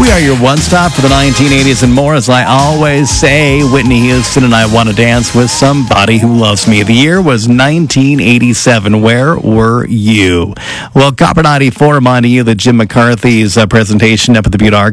We are your one-stop for the 1980s and more. As I always say, Whitney Houston and I Want to Dance with Somebody Who Loves Me. The year was 1987. Where were you? Well, Copper 94 reminding you that Jim McCarthy's presentation up at the Butte Arts